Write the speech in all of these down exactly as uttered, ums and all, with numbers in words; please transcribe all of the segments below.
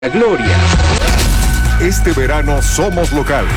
Gloria. Este verano somos locales.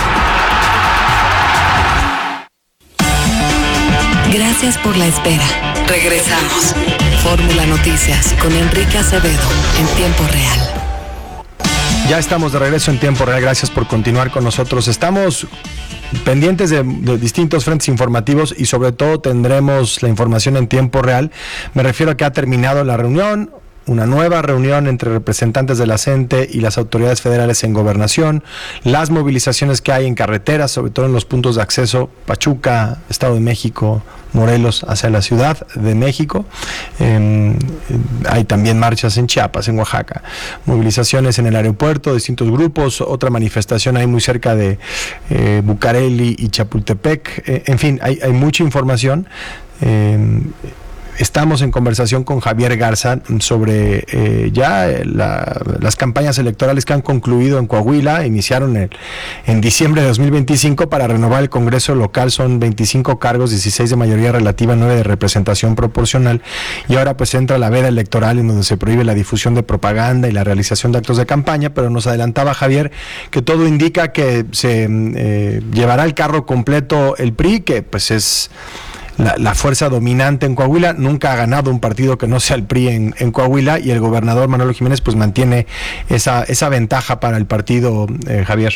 Gracias por la espera. Regresamos. Fórmula Noticias con Enrique Acevedo en tiempo real. Ya estamos de regreso en tiempo real. Gracias por continuar con nosotros. Estamos pendientes de, de distintos frentes informativos y sobre todo tendremos la información en tiempo real. Me refiero a que ha terminado la reunión. Una nueva reunión entre representantes de la CENTE y las autoridades federales en gobernación, las movilizaciones que hay en carreteras, sobre todo en los puntos de acceso, Pachuca, Estado de México, Morelos, hacia la Ciudad de México. Eh, hay también marchas en Chiapas, en Oaxaca, movilizaciones en el aeropuerto, distintos grupos, otra manifestación ahí muy cerca de eh, Bucareli y Chapultepec. Eh, en fin, hay, hay mucha información. Eh, Estamos en conversación con Javier Garza sobre eh, ya la, las campañas electorales que han concluido en Coahuila. Iniciaron el, en diciembre de dos mil veinticinco para renovar el Congreso local. Son veinticinco cargos, dieciséis de mayoría relativa, nueve de representación proporcional. Y ahora pues entra la veda electoral en donde se prohíbe la difusión de propaganda y la realización de actos de campaña. Pero nos adelantaba Javier que todo indica que se eh, llevará el carro completo el P R I, que pues es La, la fuerza dominante en Coahuila. Nunca ha ganado un partido que no sea el P R I en, en Coahuila, y el gobernador Manolo Jiménez pues mantiene esa, esa ventaja para el partido, eh, Javier.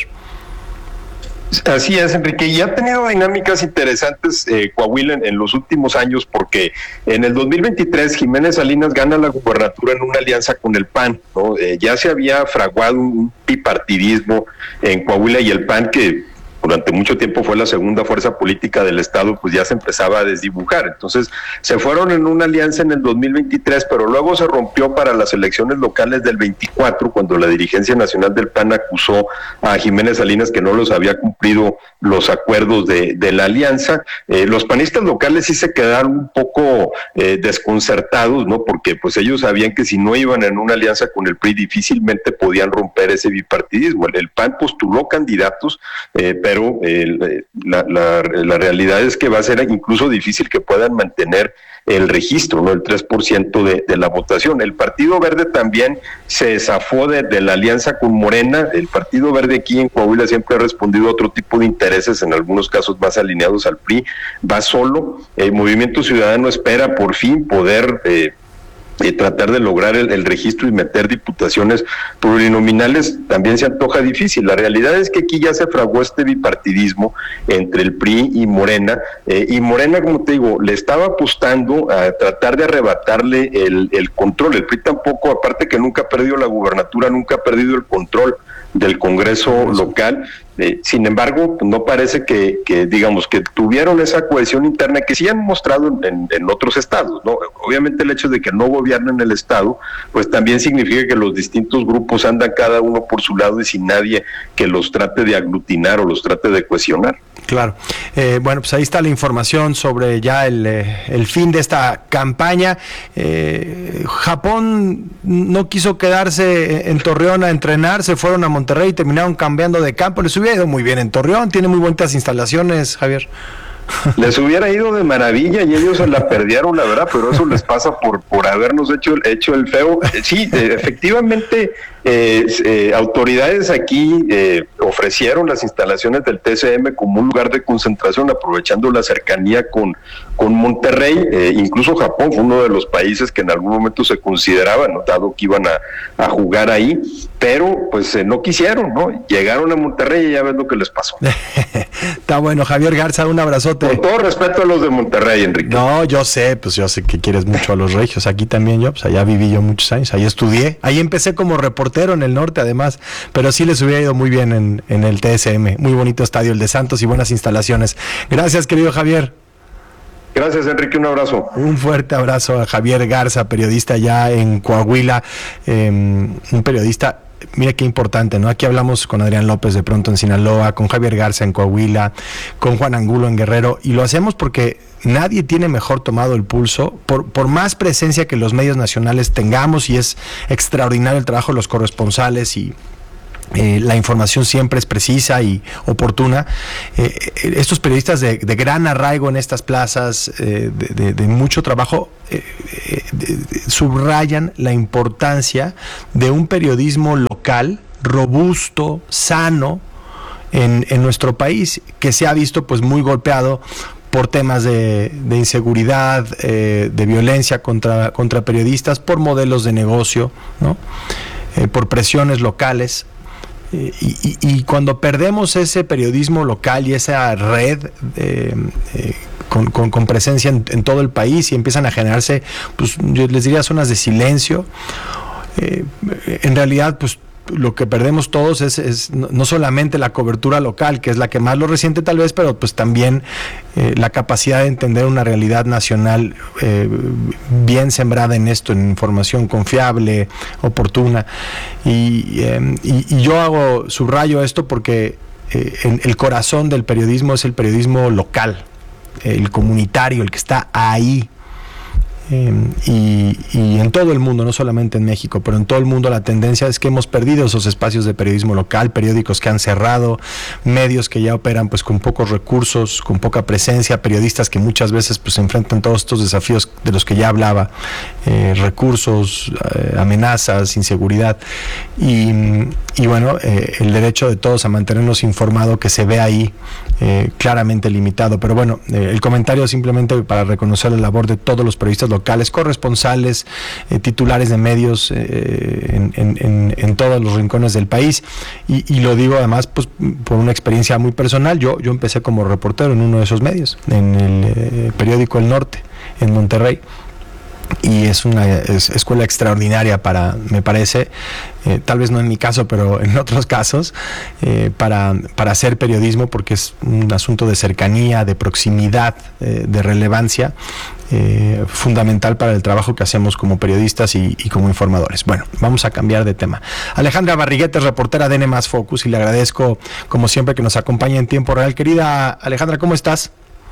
Así es, Enrique, y ha tenido dinámicas interesantes eh, Coahuila en, en los últimos años, porque en el dos mil veintitrés Jiménez Salinas gana la gubernatura en una alianza con el P A N, ¿no? Eh, ya se había fraguado un bipartidismo en Coahuila, y el P A N, que durante mucho tiempo fue la segunda fuerza política del estado, pues ya se empezaba a desdibujar. Entonces se fueron en una alianza en el dos mil veintitrés, pero luego se rompió para las elecciones locales del veinticuatro, cuando la dirigencia nacional del P A N acusó a Jiménez Salinas que no los había cumplido los acuerdos de, de la alianza. Eh, los panistas locales sí se quedaron un poco eh, desconcertados, ¿no? Porque pues ellos sabían que si no iban en una alianza con el P R I difícilmente podían romper ese bipartidismo. El, el P A N postuló candidatos, eh, pero eh, la, la, la realidad es que va a ser incluso difícil que puedan mantener el registro, ¿no? El tres por ciento de, de la votación. El Partido Verde también se zafó de, de la alianza con Morena. El Partido Verde aquí en Coahuila siempre ha respondido a otro tipo de intereses, en algunos casos más alineados al P R I. Va solo. El Movimiento Ciudadano espera por fin poder Eh, y tratar de lograr el, el registro y meter diputaciones plurinominales. También se antoja difícil. La realidad es que aquí ya se fraguó este bipartidismo entre el P R I y Morena, eh, y Morena, como te digo, le estaba apostando a tratar de arrebatarle el, el control. El P R I tampoco, aparte que nunca ha perdido la gubernatura, nunca ha perdido el control del Congreso local. Eh, sin embargo, no parece que, que, digamos, que tuvieron esa cohesión interna que sí han mostrado en, en otros estados, ¿no? Obviamente el hecho de que no gobiernen el estado, pues también significa que los distintos grupos andan cada uno por su lado y sin nadie que los trate de aglutinar o los trate de cohesionar. Claro. Eh, bueno, pues ahí está la información sobre ya el, eh, el fin de esta campaña. Eh, Japón no quiso quedarse en Torreón a entrenar, se fueron a Monterrey y terminaron cambiando de campo. Les hubiera ido muy bien en Torreón, tiene muy bonitas instalaciones, Javier. Les hubiera ido de maravilla y ellos se la perdieron, la verdad, pero eso les pasa por por habernos hecho, hecho el feo. Sí, efectivamente, eh, eh, autoridades aquí eh, ofrecieron las instalaciones del T C M como un lugar de concentración, aprovechando la cercanía con, con Monterrey. Eh, incluso Japón fue uno de los países que en algún momento se consideraba, ¿no? Dado que iban a, a jugar ahí, pero pues eh, no quisieron, ¿no? Llegaron a Monterrey y ya ves lo que les pasó. Está bueno, Javier Garza, un abrazote. Con todo respeto a los de Monterrey, Enrique. No, yo sé, pues yo sé que quieres mucho a los regios. Aquí también yo, pues allá viví yo muchos años, ahí estudié, ahí empecé como reportero en el norte además, pero sí les hubiera ido muy bien en, en el T S M. Muy bonito estadio el de Santos y buenas instalaciones. Gracias, querido Javier. Gracias, Enrique, un abrazo. Un fuerte abrazo a Javier Garza, periodista ya en Coahuila, eh, un periodista. Mira qué importante, ¿no? Aquí hablamos con Adrián López de pronto en Sinaloa, con Javier Garza en Coahuila, con Juan Angulo en Guerrero, y lo hacemos porque nadie tiene mejor tomado el pulso, por, por más presencia que los medios nacionales tengamos, y es extraordinario el trabajo de los corresponsales y Eh, la información siempre es precisa y oportuna. Eh, estos periodistas de, de gran arraigo en estas plazas, eh, de, de, de mucho trabajo, eh, eh, de, de, subrayan la importancia de un periodismo local, robusto, sano, en, en nuestro país, que se ha visto pues muy golpeado por temas de, de inseguridad, eh, de violencia contra, contra periodistas, por modelos de negocio, ¿no? Eh, por presiones locales. Y, y, y cuando perdemos ese periodismo local y esa red eh, eh, con, con, con presencia en, en todo el país, y empiezan a generarse, pues yo les diría, zonas de silencio, eh, en realidad pues lo que perdemos todos es, es no solamente la cobertura local, que es la que más lo resiente tal vez, pero pues también eh, la capacidad de entender una realidad nacional eh, bien sembrada en esto, en información confiable, oportuna. Y, eh, y, y yo hago, subrayo esto porque eh, en, el corazón del periodismo es el periodismo local, el comunitario, el que está ahí. Eh, y, y en todo el mundo, no solamente en México, pero en todo el mundo la tendencia es que hemos perdido esos espacios de periodismo local, periódicos que han cerrado, medios que ya operan pues con pocos recursos, con poca presencia, periodistas que muchas veces pues enfrentan todos estos desafíos de los que ya hablaba, eh, recursos, eh, amenazas, inseguridad y, y bueno, eh, el derecho de todos a mantenernos informados que se ve ahí eh, claramente limitado. Pero bueno, eh, el comentario simplemente para reconocer la labor de todos los periodistas locales, corresponsales, eh, titulares de medios eh, en, en, en todos los rincones del país, y, y lo digo además pues por una experiencia muy personal. Yo, yo empecé como reportero en uno de esos medios, en el eh, periódico El Norte, en Monterrey, y es una es, escuela extraordinaria para, me parece, eh, tal vez no en mi caso, pero en otros casos, eh, para, para hacer periodismo, porque es un asunto de cercanía, de proximidad, eh, de relevancia, eh, fundamental para el trabajo que hacemos como periodistas y, y como informadores. Bueno, vamos a cambiar de tema. Alejandra Barriguete, reportera de N más Focus, y le agradezco, como siempre, que nos acompañe en tiempo real. Querida Alejandra, ¿cómo estás?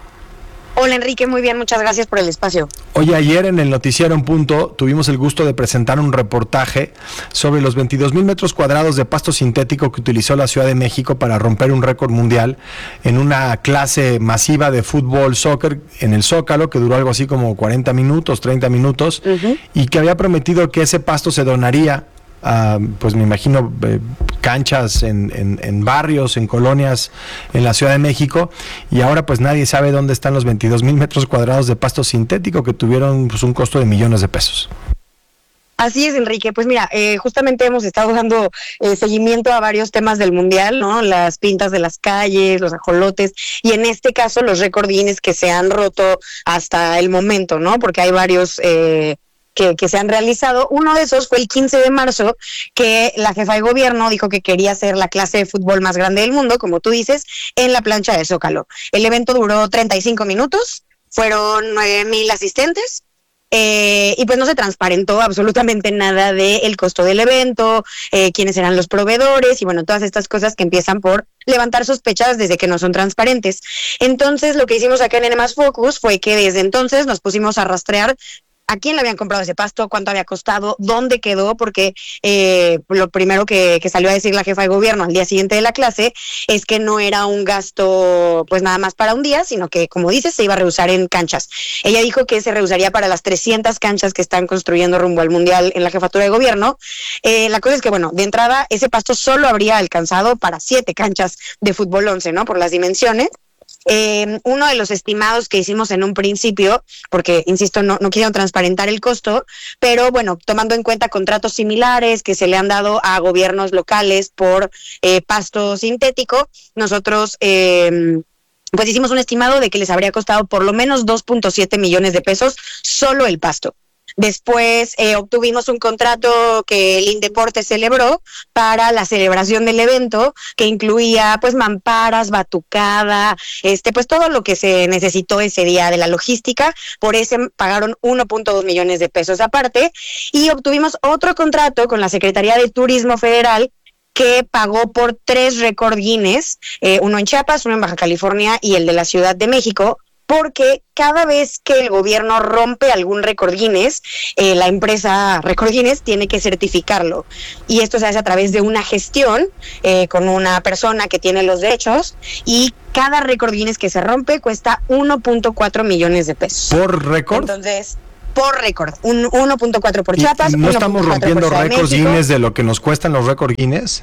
Hola Enrique, muy bien, muchas gracias por el espacio. Oye, ayer en el Noticiero en Punto tuvimos el gusto de presentar un reportaje sobre los veintidós mil metros cuadrados de pasto sintético que utilizó la Ciudad de México para romper un récord mundial en una clase masiva de fútbol, soccer en el Zócalo, que duró algo así como cuarenta minutos, treinta minutos, uh-huh. y que había prometido que ese pasto se donaría a, pues me imagino, eh, canchas en, en, en barrios, en colonias en la Ciudad de México, y ahora pues nadie sabe dónde están los veintidós mil metros cuadrados de pasto sintético que tuvieron pues un costo de millones de pesos. Así es, Enrique. Pues mira, eh, justamente hemos estado dando eh, seguimiento a varios temas del Mundial, ¿no? Las pintas de las calles, los ajolotes, y en este caso los récord Guinness que se han roto hasta el momento, ¿no? Porque hay varios eh, Que, que se han realizado. Uno de esos fue el quince de marzo, que la jefa de gobierno dijo que quería hacer la clase de fútbol más grande del mundo, como tú dices, en la plancha de Zócalo. El evento duró treinta y cinco minutos, fueron nueve mil asistentes, eh, y pues no se transparentó absolutamente nada del costo del evento, eh, quiénes eran los proveedores, y bueno, todas estas cosas que empiezan por levantar sospechas desde que no son transparentes. Entonces, lo que hicimos acá en N más Focus fue que desde entonces nos pusimos a rastrear a quién le habían comprado ese pasto, cuánto había costado, dónde quedó, porque eh, lo primero que, que salió a decir la jefa de gobierno al día siguiente de la clase es que no era un gasto pues nada más para un día, sino que, como dices, se iba a reusar en canchas. Ella dijo que se reusaría para las trescientas canchas que están construyendo rumbo al Mundial en la jefatura de gobierno. Eh, la cosa es que, bueno, de entrada, ese pasto solo habría alcanzado para siete canchas de fútbol once, ¿no? Por las dimensiones. Eh, uno de los estimados que hicimos en un principio, porque, insisto, no, no quisieron transparentar el costo, pero bueno, tomando en cuenta contratos similares que se le han dado a gobiernos locales por eh, pasto sintético, nosotros eh, pues hicimos un estimado de que les habría costado por lo menos dos punto siete millones de pesos solo el pasto. Después eh, obtuvimos un contrato que el Indeporte celebró para la celebración del evento, que incluía pues mamparas, batucada, este pues todo lo que se necesitó ese día de la logística. Por ese pagaron uno punto dos millones de pesos aparte, y obtuvimos otro contrato con la Secretaría de Turismo Federal, que pagó por tres récord Guinness, eh, uno en Chiapas, uno en Baja California y el de la Ciudad de México, porque cada vez que el gobierno rompe algún récord Guinness, eh, la empresa Récord Guinness tiene que certificarlo. Y esto se hace a través de una gestión eh, con una persona que tiene los derechos, y cada récord Guinness que se rompe cuesta uno punto cuatro millones de pesos. ¿Por récord? Entonces, por récord, un uno punto cuatro por Chiapas. ¿Y no estamos rompiendo récords Guinness de lo que nos cuestan los récord Guinness?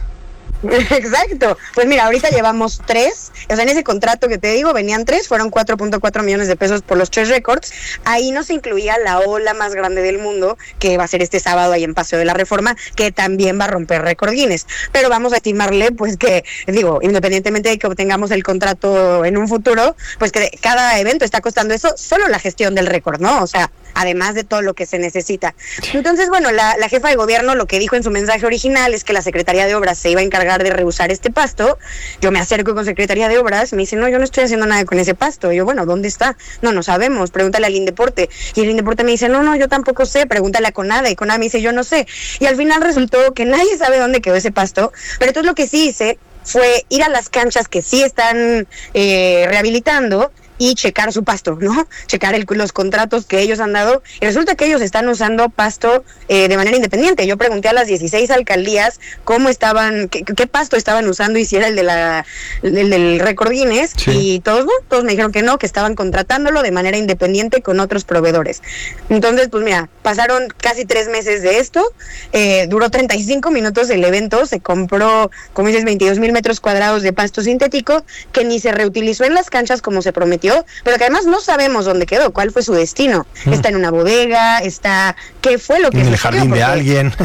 Exacto, pues mira, ahorita llevamos tres, o sea, en ese contrato que te digo venían tres, fueron cuatro punto cuatro millones de pesos por los tres récords. Ahí no se incluía la ola más grande del mundo, que va a ser este sábado ahí en Paseo de la Reforma, que también va a romper récord Guinness, pero vamos a estimarle pues que, digo, independientemente de que obtengamos el contrato en un futuro, pues que cada evento está costando eso, solo la gestión del récord, ¿no? O sea, además de todo lo que se necesita. Entonces, bueno, la, la jefa de gobierno lo que dijo en su mensaje original es que la Secretaría de Obras se iba a encargar de rehusar este pasto. Yo me acerco con Secretaría de Obras, me dice, no, yo no estoy haciendo nada con ese pasto. Y yo, bueno, ¿dónde está? No, no sabemos, pregúntale al Indeporte. Y el Indeporte me dice, no, no, yo tampoco sé, pregúntale a Conada. Y Conada me dice, yo no sé. Y al final resultó que nadie sabe dónde quedó ese pasto, pero entonces lo que sí hice fue ir a las canchas que sí están eh, rehabilitando y checar su pasto, ¿no? Checar el, los contratos que ellos han dado, y resulta que ellos están usando pasto eh, de manera independiente. Yo pregunté a las dieciséis alcaldías cómo estaban, qué, qué pasto estaban usando, y si era el de la el del récord Guinness, sí. Y todos, no, todos me dijeron que no, que estaban contratándolo de manera independiente con otros proveedores. Entonces, pues mira, pasaron casi tres meses de esto, eh, duró treinta y cinco minutos el evento, se compró, como dices, veintidós mil metros cuadrados de pasto sintético, que ni se reutilizó en las canchas como se prometió, pero que además no sabemos dónde quedó, cuál fue su destino. Mm. Está en una bodega, está, ¿qué fue lo que en el jardín de alguien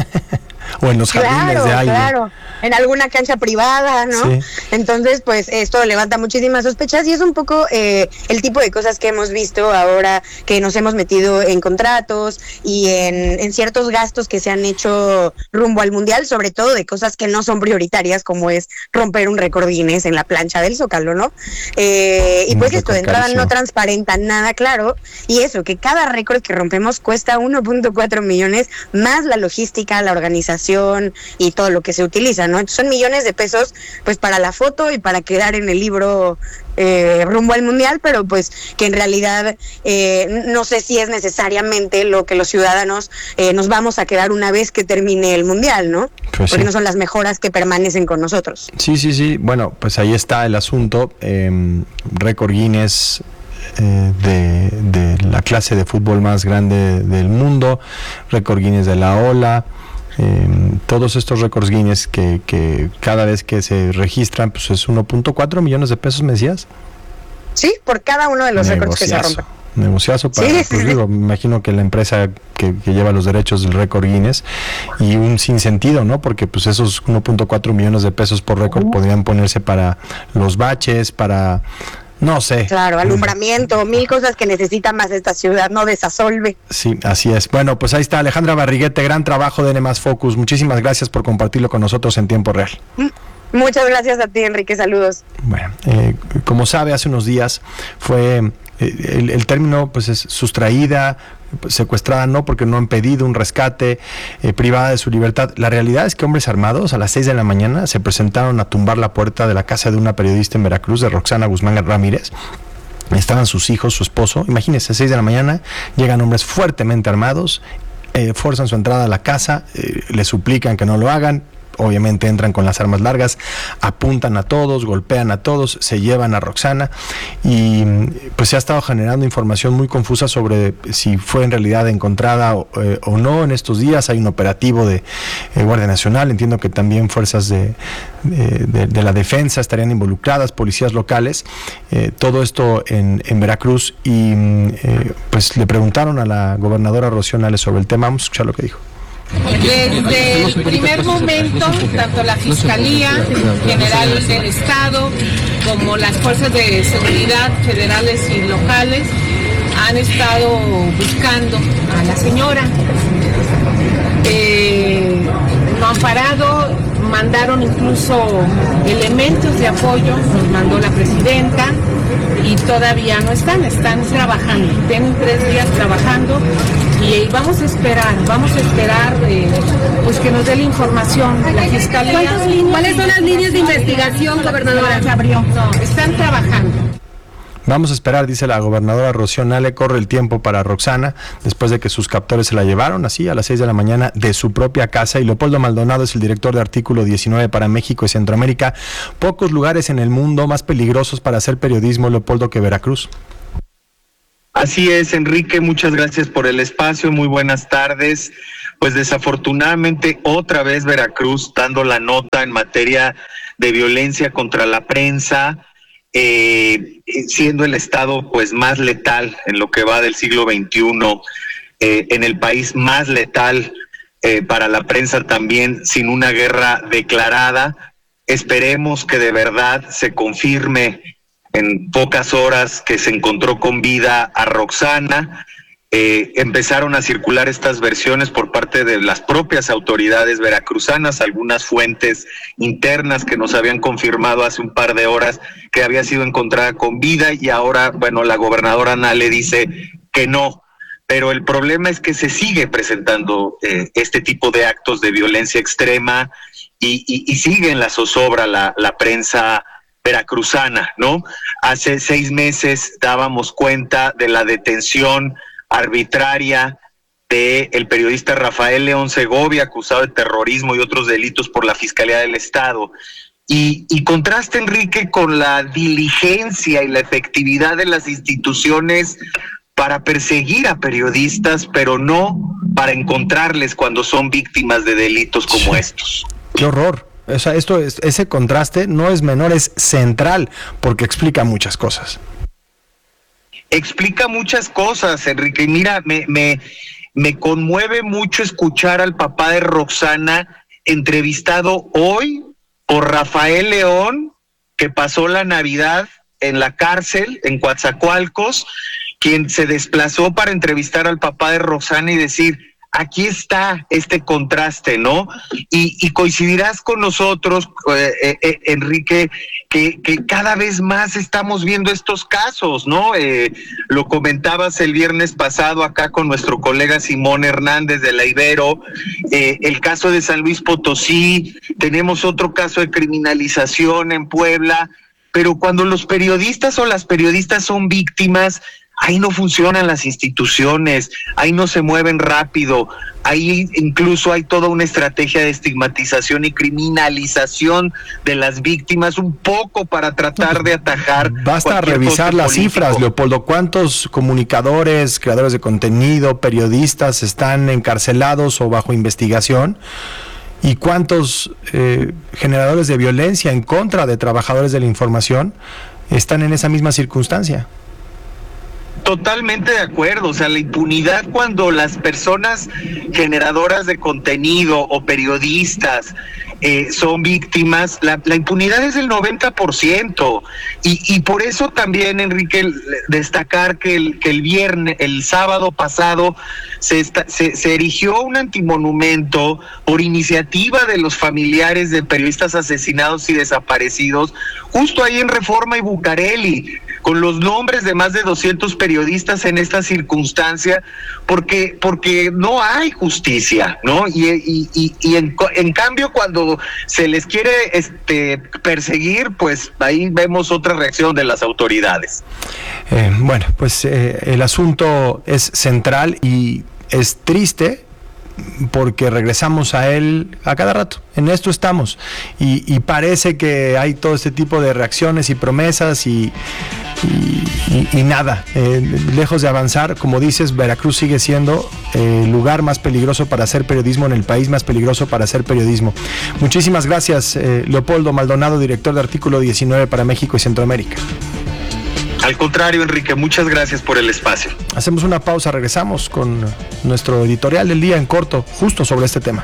o en los claro, jardines de alguien. Claro, en alguna cancha privada, ¿no? Sí. Entonces, pues esto levanta muchísimas sospechas, y es un poco eh, el tipo de cosas que hemos visto ahora que nos hemos metido en contratos y en, en ciertos gastos que se han hecho rumbo al Mundial, sobre todo de cosas que no son prioritarias, como es romper un récord Guinness en la plancha del Zócalo, ¿no? Eh, y pues esto de entrada no transparenta nada claro, y eso, que cada récord que rompemos cuesta uno punto cuatro millones, más la logística, la organización y todo lo que se utiliza, ¿no? Son millones de pesos pues para la foto y para quedar en el libro eh, rumbo al Mundial, pero pues que en realidad eh, no sé si es necesariamente lo que los ciudadanos eh, nos vamos a quedar una vez que termine el Mundial, ¿no? Pues porque sí. No son las mejoras que permanecen con nosotros. Sí, sí, sí. Bueno, pues ahí está el asunto. Eh, récord Guinness eh, de, de la clase de fútbol más grande del mundo, récord Guinness de la ola. Eh, todos estos récords Guinness que, que cada vez que se registran pues es uno punto cuatro millones de pesos, ¿me decías? Sí, por cada uno de los récords que se rompen. Negociazo para, sí, pues sí, digo, me imagino que la empresa que, que lleva los derechos del récord Guinness, y un sinsentido, ¿no? Porque pues esos uno punto cuatro millones de pesos por récord uh. podrían ponerse para los baches, para... No sé. Claro, alumbramiento, mil cosas que necesita más esta ciudad, no desasolve. Sí, así es. Bueno, pues ahí está Alejandra Barriguete, gran trabajo de N más Focus. Muchísimas gracias por compartirlo con nosotros en tiempo real. Muchas gracias a ti, Enrique, saludos. Bueno, eh, como sabe, hace unos días fue eh, el, el término pues es sustraída, secuestrada, no, porque no han pedido un rescate, eh, privada de su libertad. La realidad es que hombres armados a las seis de la mañana se presentaron a tumbar la puerta de la casa de una periodista en Veracruz, de Roxana Guzmán Ramírez. Estaban sus hijos, su esposo. Imagínense, seis de la mañana, llegan hombres fuertemente armados, eh, forzan su entrada a la casa, eh, le suplican que no lo hagan. Obviamente entran con las armas largas, apuntan a todos, golpean a todos, se llevan a Roxana, y pues se ha estado generando información muy confusa sobre si fue en realidad encontrada o, eh, o no en estos días. Hay un operativo de eh, Guardia Nacional, entiendo que también fuerzas de, de, de, de la defensa estarían involucradas, policías locales, eh, todo esto en, en Veracruz, y eh, pues le preguntaron a la gobernadora Rocío Nale sobre el tema. Vamos a escuchar lo que dijo. Desde el primer momento, tanto la Fiscalía General del Estado como las fuerzas de seguridad federales y locales han estado buscando a la señora. Eh, no han parado, mandaron incluso elementos de apoyo, nos mandó la presidenta, y todavía no están, están trabajando, tienen tres días trabajando, y vamos a esperar, vamos a esperar eh, pues que nos dé la información la Fiscalía. ¿Cuáles son las líneas de investigación, gobernadora? No, están trabajando. Vamos a esperar, dice la gobernadora Rocío Nale, corre el tiempo para Roxana, después de que sus captores se la llevaron así a las seis de la mañana de su propia casa. Y Leopoldo Maldonado es el director de Artículo diecinueve para México y Centroamérica. Pocos lugares en el mundo más peligrosos para hacer periodismo, Leopoldo, que Veracruz. Así es, Enrique, muchas gracias por el espacio, muy buenas tardes. Pues desafortunadamente otra vez Veracruz dando la nota en materia de violencia contra la prensa, eh, siendo el estado pues más letal en lo que va del siglo veintiuno, eh, en el país más letal eh, para la prensa también, sin una guerra declarada. Esperemos que de verdad se confirme en pocas horas que se encontró con vida a Roxana. Eh, empezaron a circular estas versiones por parte de las propias autoridades veracruzanas, algunas fuentes internas que nos habían confirmado hace un par de horas que había sido encontrada con vida, y ahora, bueno, la gobernadora Nale dice que no. Pero el problema es que se sigue presentando eh, este tipo de actos de violencia extrema y, y, y sigue en la zozobra la, la prensa veracruzana, ¿no? Hace seis meses dábamos cuenta de la detención arbitraria de el periodista Rafael León Segovia, acusado de terrorismo y otros delitos por la Fiscalía del Estado. Y, y contrasta, Enrique, con la diligencia y la efectividad de las instituciones para perseguir a periodistas, pero no para encontrarles cuando son víctimas de delitos como estos. ¡Qué horror! O sea, esto es, ese contraste no es menor, es central, porque explica muchas cosas. Explica muchas cosas, Enrique. Mira, me, me, me conmueve mucho escuchar al papá de Roxana entrevistado hoy por Rafael León, que pasó la Navidad en la cárcel en Coatzacoalcos, quien se desplazó para entrevistar al papá de Roxana y decir: aquí está este contraste, ¿no? Y, y coincidirás con nosotros, eh, eh, Enrique, que, que cada vez más estamos viendo estos casos, ¿no? Eh, lo comentabas el viernes pasado acá con nuestro colega Simón Hernández de la Ibero, eh, el caso de San Luis Potosí, tenemos otro caso de criminalización en Puebla, pero cuando los periodistas o las periodistas son víctimas, ahí no funcionan las instituciones, ahí no se mueven rápido, ahí incluso hay toda una estrategia de estigmatización y criminalización de las víctimas, un poco para tratar de atajar. Basta revisar las político. Cifras, Leopoldo. ¿Cuántos comunicadores, creadores de contenido, periodistas están encarcelados o bajo investigación? ¿Y cuántos eh, generadores de violencia en contra de trabajadores de la información están en esa misma circunstancia? Totalmente de acuerdo, o sea, la impunidad cuando las personas generadoras de contenido o periodistas eh, son víctimas, la, la impunidad es del noventa por ciento, y, y por eso también, Enrique, destacar que el, que el viernes, el sábado pasado, se, está, se, se erigió un antimonumento por iniciativa de los familiares de periodistas asesinados y desaparecidos, justo ahí en Reforma y Bucareli, con los nombres de más de doscientos periodistas en esta circunstancia, porque porque no hay justicia, ¿no? Y, y, y, y en, en cambio, cuando se les quiere este perseguir, pues ahí vemos otra reacción de las autoridades. Eh, bueno, pues eh, el asunto es central y es triste, porque regresamos a él a cada rato. En esto estamos y, y parece que hay todo este tipo de reacciones y promesas y, y, y, y nada, eh, lejos de avanzar. Como dices, Veracruz sigue siendo el eh, lugar más peligroso para hacer periodismo, en el país más peligroso para hacer periodismo. Muchísimas gracias, eh, Leopoldo Maldonado, director de Artículo diecinueve para México y Centroamérica. Al contrario, Enrique, muchas gracias por el espacio. Hacemos una pausa, regresamos con nuestro editorial del día en corto, justo sobre este tema.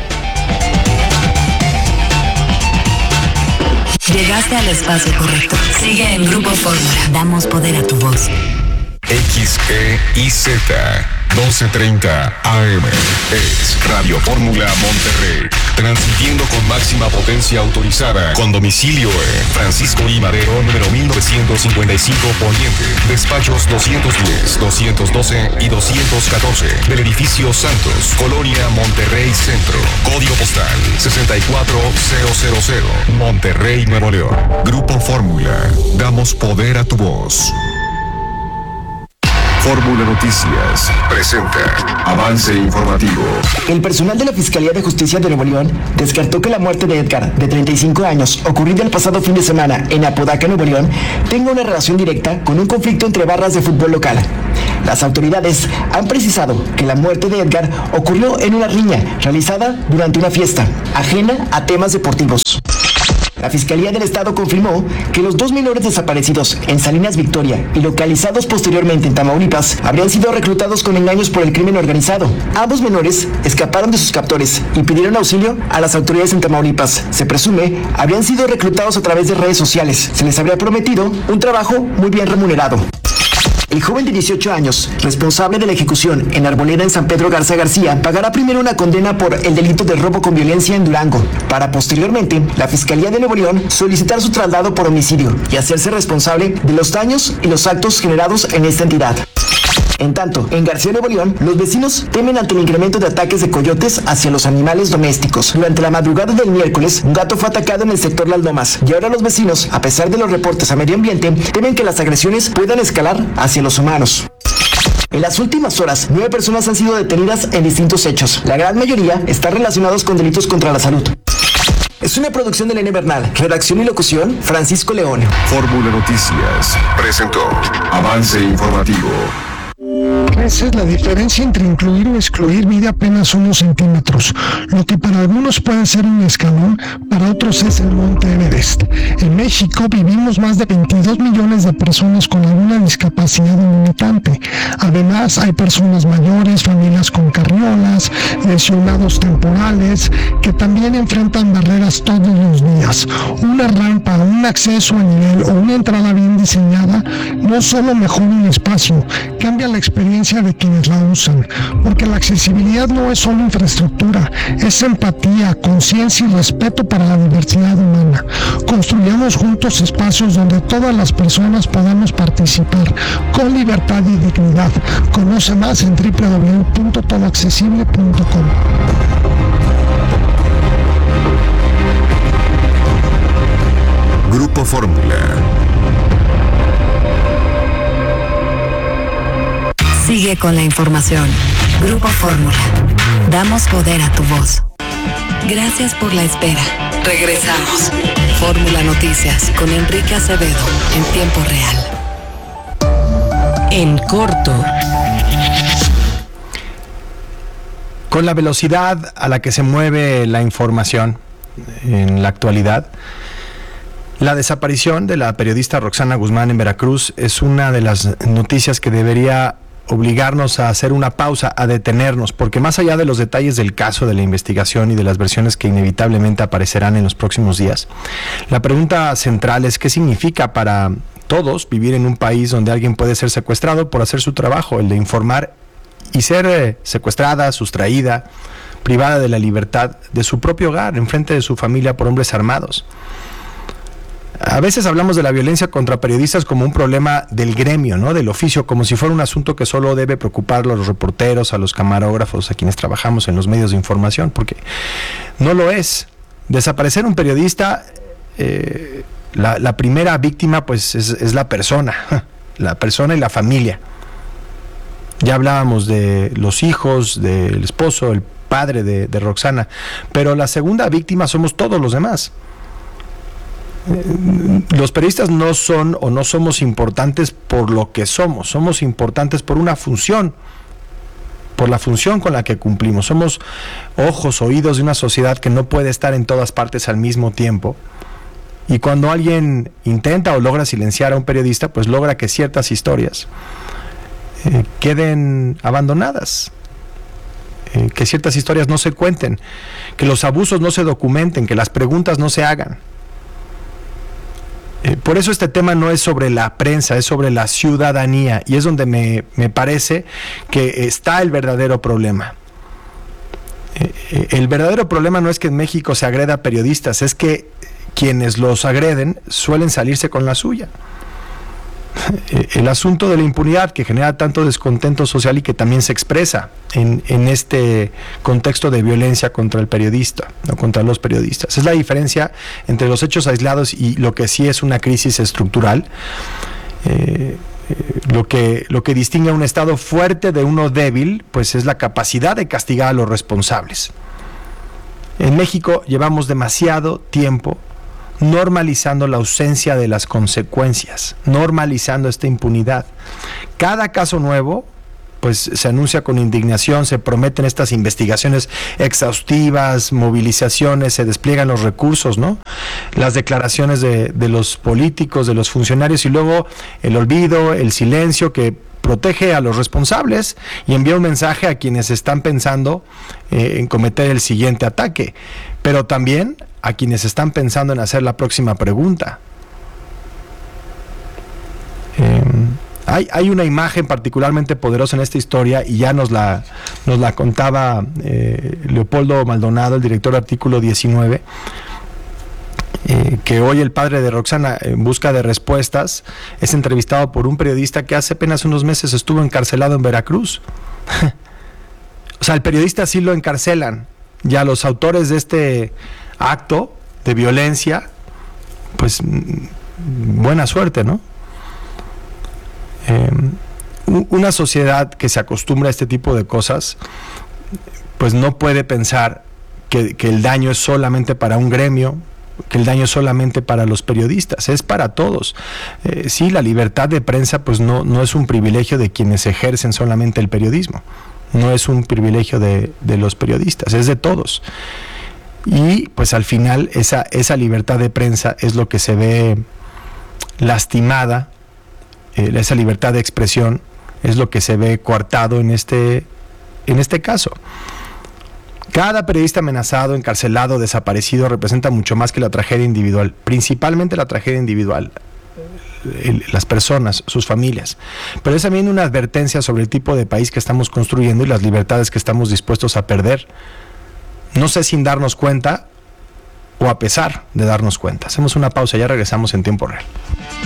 Llegaste al espacio correcto. Sigue en Grupo Fórmula. Damos poder a tu voz. X E I Z doce treinta A M es Radio Fórmula Monterrey, transmitiendo con máxima potencia autorizada, con domicilio en Francisco I. Madero, número mil novecientos cincuenta y cinco Poniente, despachos doscientos diez, doscientos doce y doscientos catorce, del edificio Santos, Colonia Monterrey Centro, código postal sesenta y cuatro mil, Monterrey, Nuevo León. Grupo Fórmula, damos poder a tu voz. Fórmula Noticias presenta Avance Informativo. El personal de la Fiscalía de Justicia de Nuevo León descartó que la muerte de Edgar, de treinta y cinco años, ocurrida el pasado fin de semana en Apodaca, Nuevo León, tenga una relación directa con un conflicto entre barras de fútbol local. Las autoridades han precisado que la muerte de Edgar ocurrió en una riña realizada durante una fiesta, ajena a temas deportivos. La Fiscalía del Estado confirmó que los dos menores desaparecidos en Salinas Victoria y localizados posteriormente en Tamaulipas habrían sido reclutados con engaños por el crimen organizado. Ambos menores escaparon de sus captores y pidieron auxilio a las autoridades en Tamaulipas. Se presume habrían sido reclutados a través de redes sociales. Se les habría prometido un trabajo muy bien remunerado. El joven de dieciocho años, responsable de la ejecución en Arboleda en San Pedro Garza García, pagará primero una condena por el delito de robo con violencia en Durango, para posteriormente la Fiscalía de Nuevo León solicitar su traslado por homicidio y hacerse responsable de los daños y los actos generados en esta entidad. En tanto, en García, Nuevo León, los vecinos temen ante el incremento de ataques de coyotes hacia los animales domésticos. Durante la madrugada del miércoles, un gato fue atacado en el sector Las Lomas, y ahora los vecinos, a pesar de los reportes a medio ambiente, temen que las agresiones puedan escalar hacia los humanos. En las últimas horas, nueve personas han sido detenidas en distintos hechos. La gran mayoría están relacionados con delitos contra la salud. Es una producción de Elena Bernal. Redacción y locución, Francisco León. Fórmula Noticias presentó Avance Informativo. Esa es la diferencia entre incluir o excluir. Mide apenas unos centímetros. Lo que para algunos puede ser un escalón, para otros es el Monte Everest. En México vivimos más de veintidós millones de personas con alguna discapacidad limitante. Además, hay personas mayores, familias con carriolas, lesionados temporales, que también enfrentan barreras todos los días. Una rampa, un acceso a nivel o una entrada bien diseñada no solo mejora un espacio, cambia la experiencia de quienes la usan, porque la accesibilidad no es solo infraestructura, es empatía, conciencia y respeto para la diversidad humana. Construyamos juntos espacios donde todas las personas podamos participar con libertad y dignidad. Conoce más en doble u doble u doble u punto todo accesible punto com. Grupo Fórmula. Sigue con la información. Grupo Fórmula. Damos poder a tu voz. Gracias por la espera. Regresamos. Fórmula Noticias con Enrique Acevedo en tiempo real. En corto. Con la velocidad a la que se mueve la información en la actualidad, la desaparición de la periodista Roxana Guzmán en Veracruz es una de las noticias que debería obligarnos a hacer una pausa, a detenernos, porque más allá de los detalles del caso, de la investigación y de las versiones que inevitablemente aparecerán en los próximos días, la pregunta central es: ¿qué significa para todos vivir en un país donde alguien puede ser secuestrado por hacer su trabajo, el de informar, y ser eh, secuestrada, sustraída, privada de la libertad de su propio hogar, enfrente de su familia por hombres armados? A veces hablamos de la violencia contra periodistas como un problema del gremio, ¿no?, del oficio, como si fuera un asunto que solo debe preocupar a los reporteros, a los camarógrafos, a quienes trabajamos en los medios de información, porque no lo es. Desaparecer un periodista, eh, la, la primera víctima pues es, es la persona, la persona y la familia. Ya hablábamos de los hijos, del esposo, el padre de, de Roxana, pero la segunda víctima somos todos los demás. Los periodistas no son o no somos importantes por lo que somos, somos importantes por una función, por la función con la que cumplimos. Somos ojos, oídos de una sociedad que no puede estar en todas partes al mismo tiempo. Y cuando alguien intenta o logra silenciar a un periodista, pues logra que ciertas historias eh, queden abandonadas, eh, que ciertas historias no se cuenten, que los abusos no se documenten, que las preguntas no se hagan. Eh, por eso este tema no es sobre la prensa, es sobre la ciudadanía, y es donde me, me parece que está el verdadero problema. Eh, eh, el verdadero problema no es que en México se agreda a periodistas, es que quienes los agreden suelen salirse con la suya. El asunto de la impunidad, que genera tanto descontento social y que también se expresa en, en este contexto de violencia contra el periodista, no contra los periodistas. Es la diferencia entre los hechos aislados y lo que sí es una crisis estructural. Eh, Lo que, lo que distingue a un Estado fuerte de uno débil, pues es la capacidad de castigar a los responsables. En México llevamos demasiado tiempo normalizando la ausencia de las consecuencias, normalizando esta impunidad. Cada caso nuevo, pues se anuncia con indignación, se prometen estas investigaciones exhaustivas, movilizaciones, se despliegan los recursos, ¿no? Las declaraciones de, de los políticos, de los funcionarios, y luego el olvido, el silencio que protege a los responsables y envía un mensaje a quienes están pensando eh, en cometer el siguiente ataque, pero también a quienes están pensando en hacer la próxima pregunta. Eh, hay, hay una imagen particularmente poderosa en esta historia, y ya nos la, nos la contaba eh, Leopoldo Maldonado, el director de Artículo diecinueve, Eh, que hoy el padre de Roxana, en busca de respuestas, es entrevistado por un periodista que hace apenas unos meses estuvo encarcelado en Veracruz. O sea, el periodista sí lo encarcelan, y a los autores de este acto de violencia, pues buena suerte, ¿no? Eh, una sociedad que se acostumbra a este tipo de cosas, pues no puede pensar que, que el daño es solamente para un gremio, que el daño es solamente para los periodistas, es para todos. Eh, sí, la libertad de prensa pues no, no es un privilegio de quienes ejercen solamente el periodismo, no es un privilegio de, de los periodistas, es de todos. Y pues al final esa, esa libertad de prensa es lo que se ve lastimada, eh, esa libertad de expresión es lo que se ve coartado en este, en este caso. Cada periodista amenazado, encarcelado, desaparecido representa mucho más que la tragedia individual, principalmente la tragedia individual, el, las personas, sus familias, pero es también una advertencia sobre el tipo de país que estamos construyendo y las libertades que estamos dispuestos a perder, no sé sin darnos cuenta o a pesar de darnos cuenta. Hacemos una pausa, ya regresamos en tiempo real.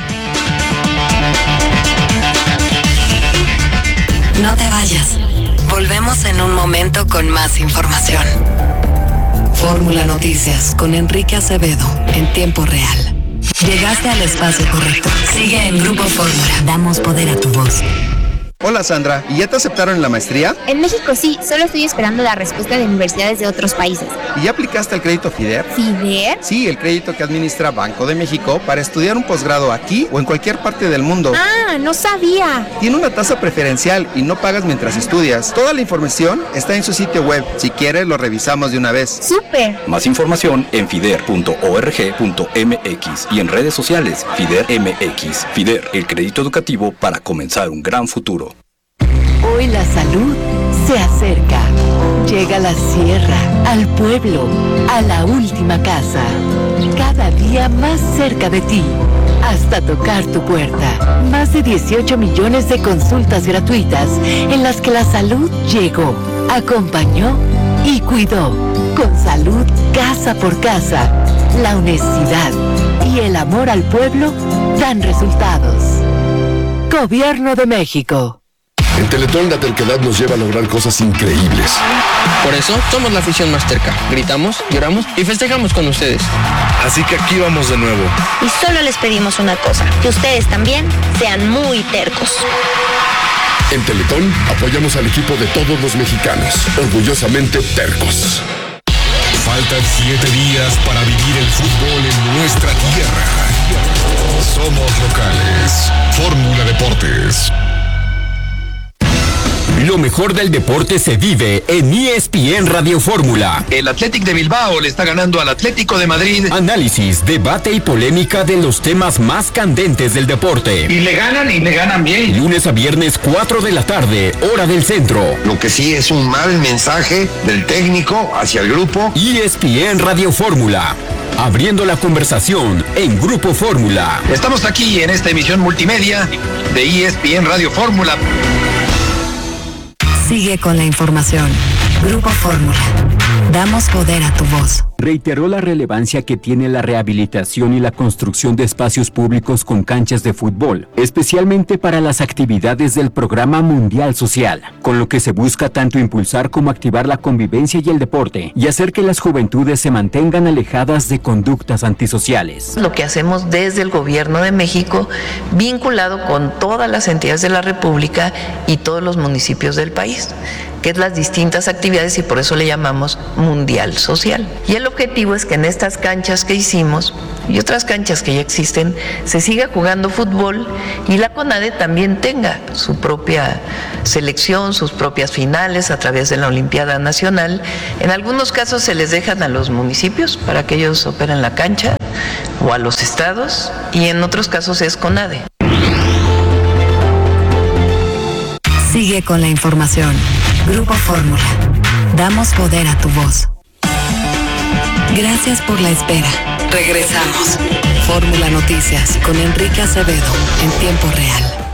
No te vayas. Volvemos en un momento con más información. Fórmula Noticias con Enrique Acevedo en tiempo real. Llegaste al espacio correcto. Sigue en Grupo Fórmula. Damos poder a tu voz. Hola Sandra, ¿y ya te aceptaron en la maestría? En México sí, solo estoy esperando la respuesta de universidades de otros países. ¿Y ya aplicaste al crédito FIDER? ¿FIDER? Sí, el crédito que administra Banco de México para estudiar un posgrado aquí o en cualquier parte del mundo. Ah, no sabía. Tiene una tasa preferencial y no pagas mientras estudias. Toda la información está en su sitio web. Si quieres, lo revisamos de una vez. ¡Súper! Más información en fider punto org punto m x y en redes sociales FIDER M X. FIDER, el crédito educativo para comenzar un gran futuro. Hoy la salud se acerca. Llega a la sierra, al pueblo, a la última casa. Cada día más cerca de ti, hasta tocar tu puerta. Más de dieciocho millones de consultas gratuitas en las que la salud llegó, acompañó y cuidó. Con salud casa por casa, la honestidad y el amor al pueblo dan resultados. Gobierno de México. En Teletón la terquedad nos lleva a lograr cosas increíbles. Por eso somos la afición más terca. Gritamos, lloramos y festejamos con ustedes. Así que aquí vamos de nuevo. Y solo les pedimos una cosa, que ustedes también sean muy tercos. En Teletón apoyamos al equipo de todos los mexicanos, orgullosamente tercos. Faltan siete días para vivir el fútbol en nuestra tierra. Somos locales. Fórmula Deportes. Lo mejor del deporte se vive en E S P N Radio Fórmula. El Athletic de Bilbao le está ganando al Atlético de Madrid. Análisis, debate y polémica de los temas más candentes del deporte. Y le ganan y le ganan bien. Lunes a viernes, cuatro de la tarde, hora del centro. Lo que sí es un mal mensaje del técnico hacia el grupo. E S P N Radio Fórmula. Abriendo la conversación en Grupo Fórmula. Estamos aquí en esta emisión multimedia de E S P N Radio Fórmula. Sigue con la información. Grupo Fórmula. Damos poder a tu voz. reiteró la relevancia que tiene la rehabilitación y la construcción de espacios públicos con canchas de fútbol, especialmente para las actividades del Programa Mundial Social, con lo que se busca tanto impulsar como activar la convivencia y el deporte, y hacer que las juventudes se mantengan alejadas de conductas antisociales. Lo que hacemos desde el Gobierno de México, vinculado con todas las entidades de la República y todos los municipios del país, que es las distintas actividades, y por eso le llamamos Mundial Social. Y el objetivo es que en estas canchas que hicimos y otras canchas que ya existen se siga jugando fútbol y la CONADE también tenga su propia selección, sus propias finales a través de la Olimpiada Nacional. En algunos casos se les dejan a los municipios para que ellos operen la cancha o a los estados, y en otros casos es CONADE. Sigue con la información. Grupo Fórmula. Damos poder a tu voz. Gracias por la espera. Regresamos. Fórmula Noticias con Enrique Acevedo en tiempo real.